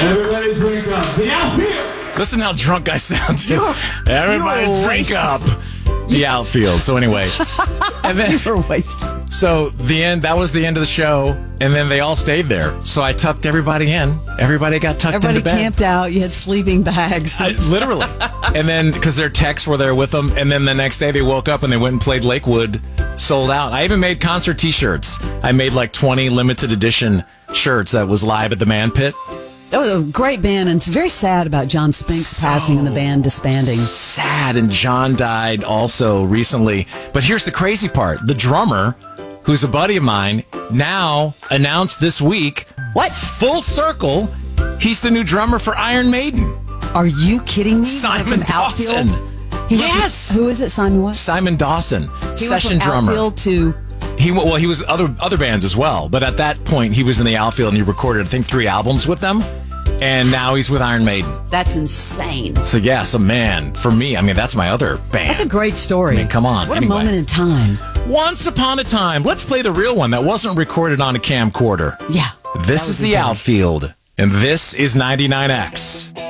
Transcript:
Everybody drink up. The outfield. Listen how drunk I sound. Everybody drink up. The outfield. So anyway, and then You were wasted. so that was the end of the show, and then they all stayed there. So I tucked everybody in. Everybody got tucked Everybody into bed. camped out. You had sleeping bags. Literally. And then, because their techs were there with them, and then the next day they woke up and they went and played Lakewood, sold out. I even made concert t-shirts. I made like 20 limited edition shirts that was live at the Man Pit. That was a great band, and it's very sad about John Spink's passing and the band disbanding. Sad, and John died also recently. But here's the crazy part. The drummer, who's a buddy of mine, now announced this week, What? full circle, he's the new drummer for Iron Maiden. Are you kidding me? Simon From Outfield? Dawson. He went Yes! from- who is it, Simon what? Simon Dawson, He session went from drummer. Outfield to... He was other bands as well, but at that point he was in the Outfield and he recorded I think 3 albums with them, and now he's with Iron Maiden. That's insane. So yes, a man for me. I mean, that's my other band. That's a great story. I mean, come on. What Anyway. a moment in time. Once upon a time. Let's play the real one that wasn't recorded on a camcorder. Yeah. This That is would be the great. Outfield, and this is 99X.